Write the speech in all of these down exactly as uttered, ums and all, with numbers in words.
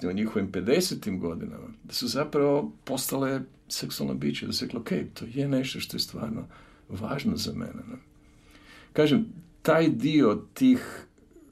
kasnije, u njihovim pedesetim godinama, da su zapravo postale seksualno biće, da se reklo, ok, to je nešto što je stvarno važno za mene. Ne? Kažem, taj dio tih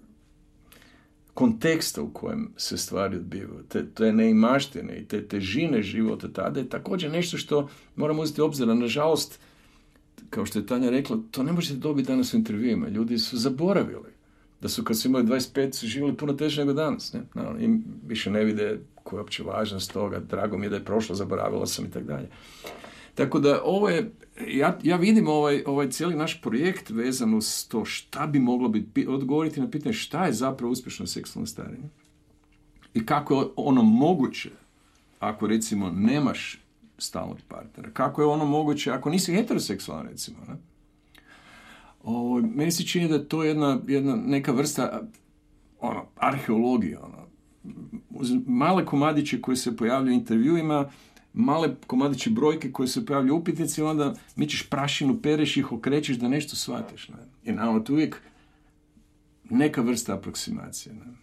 konteksta u kojem se stvari odbivaju, te, te neimaštine i te težine života tada je također nešto što moramo uzeti obzira. Nažalost, kao što je Tanja rekla, to ne možete dobiti danas u intervjuima. Ljudi su zaboravili da su kad su imali dvadeset pet su živjeli puno teže nego danas. Ne? No, im više ne vide koja je uopće važnost toga, drago mi je da je prošlo, zaboravila sam i tako dalje. Tako da ovo je, ja, ja vidim ovaj, ovaj cijeli naš projekt vezan uz to šta bi moglo biti, odgovoriti na pitanje šta je zapravo uspješno seksualno starenje i kako je ono moguće ako recimo nemaš stalnog partnera, kako je ono moguće ako nisi heteroseksualan recimo. Ne? O, meni se čini da je to jedna, jedna neka vrsta ono, arheologije. Ono. Uz male komadiće koje se pojavljaju u intervjuima, male komadiće brojke koje se pojavljaju u upitnici, onda mičeš prašinu, pereš ih, okrećeš da nešto shvatiš. Ne? I naravno, to uvijek neka vrsta aproksimacije. Ne?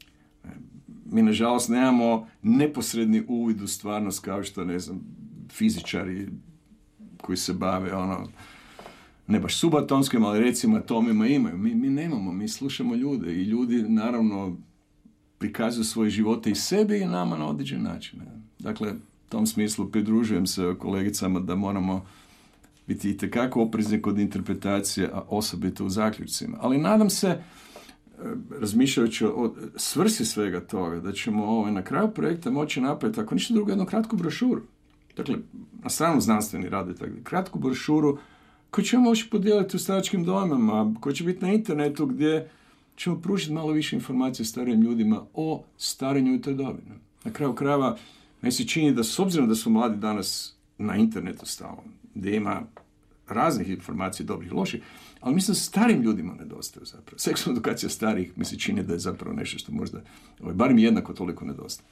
Mi, nažalost, nemamo neposredni uvid u stvarnost kao što, ne znam, fizičari koji se bave, ono, ne baš subatonskim, ali recimo atomima imaju. Mi, mi nemamo, mi slušamo ljude i ljudi, naravno, prikazuju svoje živote i sebi i nama na određen način. Ne? Dakle, u tom smislu pridružujem se kolegicama da moramo biti itekako oprezni kod interpretacije, a osobito u zaključcima. Ali nadam se, razmišljajući o svrsi svega toga, da ćemo ovaj, na kraju projekta moći napraviti, ako ništa drugo, jednu kratku brošuru. Dakle, na stranu znanstveni rade, tako, kratku brošuru koju ćemo moći podijeliti u staračkim domama, koja će biti na internetu, gdje ćemo pružiti malo više informacije starijim ljudima o starenju u toj dobi. Na kraju krajeva, meni se čini da s obzirom da su mladi danas na internetu stalno, gdje ima raznih informacija, dobrih i loših, ali mislim da starim ljudima nedostaju zapravo. Seksualna edukacija starih mi se čini da je zapravo nešto što možda, ovaj, barem jednako toliko nedostaje.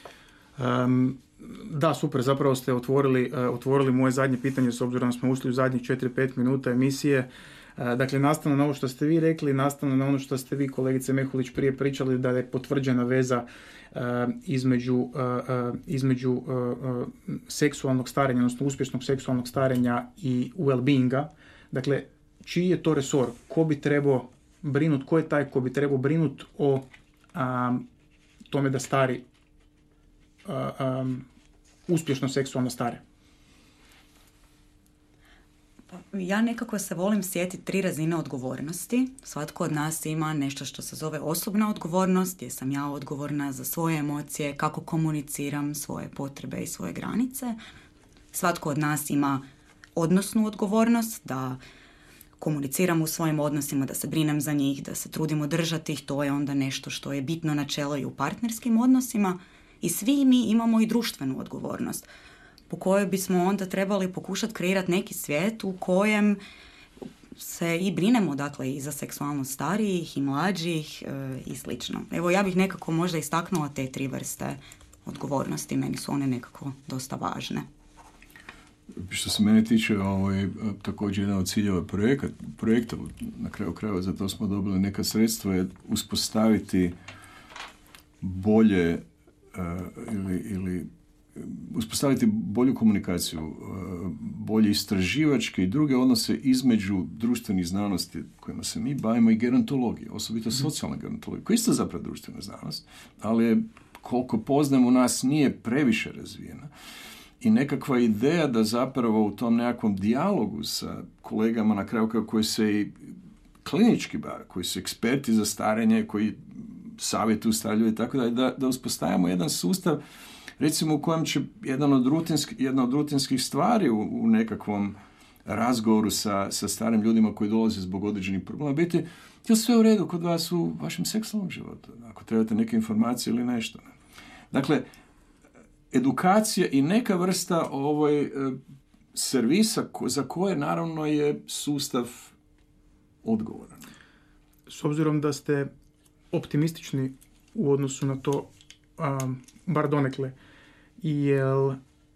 Um, da, super, zapravo ste otvorili, uh, otvorili moje zadnje pitanje, s obzirom da smo ušli u zadnjih četiri pet minuta emisije. Uh, dakle, nastavno na ovo što ste vi rekli, nastavno na ono što ste vi, kolegice Mehulić, prije pričali, da je potvrđena veza uh, između, uh, uh, između uh, uh, seksualnog starenja, odnosno uspješnog seksualnog starenja i well-beinga. Dakle, čiji je to resor? Ko bi trebao brinut, ko je taj ko bi trebao brinut o um, tome da stari uh, um, uspješno seksualno stare? Ja nekako se volim sjetiti tri razine odgovornosti. Svatko od nas ima nešto što se zove osobna odgovornost, gdje sam ja odgovorna za svoje emocije, kako komuniciram svoje potrebe i svoje granice. Svatko od nas ima odnosnu odgovornost, da komuniciram u svojim odnosima, da se brinem za njih, da se trudimo držati ih. To je onda nešto što je bitno načelo i u partnerskim odnosima. I svi mi imamo i društvenu odgovornost, po kojoj bismo onda trebali pokušati kreirati neki svijet u kojem se i brinemo, dakle, i za seksualnost starijih i mlađih e, i slično. Evo, ja bih nekako možda istaknula te tri vrste odgovornosti. Meni su one nekako dosta važne. Što se mene tiče, ovaj, također jedan od ciljeva projekta, projekta, na kraju krajeva, za to smo dobili neka sredstva, je uspostaviti bolje uh, ili, ili uspostaviti bolju komunikaciju, bolje istraživačke i druge odnose između društvenih znanosti kojima se mi bavimo i gerontologije, osobito socijalna gerontologija, koja je isto zapravo društvena znanost, ali je, koliko poznajemo, u nas nije previše razvijena. I nekakva ideja da zapravo u tom nekakvom dijalogu sa kolegama na kraju koji se i klinički bave, koji su eksperti za starenje, koji savjetuju starije i tako dalje, da, da uspostavimo jedan sustav, recimo u kojem će jedan od rutinski, jedna od rutinskih stvari u, u nekakvom razgovoru sa, sa starim ljudima koji dolaze zbog određenih problema biti, je sve u redu kod vas u vašem seksualnom životu, ako trebate neke informacije ili nešto. Ne? Dakle, edukacija i neka vrsta ovoj servisa ko, za koje naravno je sustav odgovoran. S obzirom da ste optimistični u odnosu na to, um, bar donekle, jel,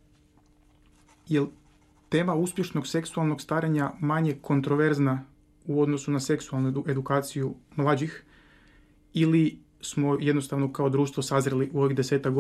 jel tema uspješnog seksualnog starenja manje kontroverzna u odnosu na seksualnu edukaciju mlađih, ili smo jednostavno kao društvo sazreli u ovih desetak